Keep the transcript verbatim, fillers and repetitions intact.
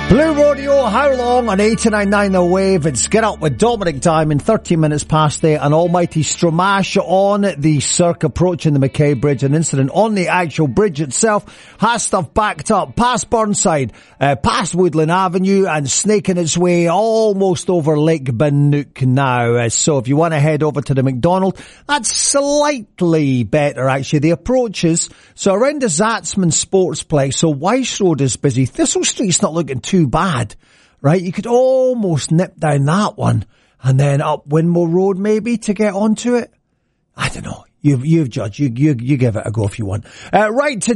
Blue Rodeo, how long on eighty-nine point nine The Wave? It's Get Up with Dominic Diamond, thirteen minutes past eight, and almighty Stromash on the Cirque approaching the Mackay Bridge. An incident on the actual bridge itself has stuff backed up past Burnside, uh, past Woodland Avenue, and snaking its way almost over Lake Banook now. Uh, so if you want to head over to the McDonald, that's slightly better actually. The approaches, so around the Zatzman Sportsplex, so Weiss Road is busy. Thistle Street's not looking too bad, right? You could almost nip down that one and then up Winmore Road maybe to get onto it. I don't know. You've, you've judged. You, you, you give it a go if you want. Uh, right to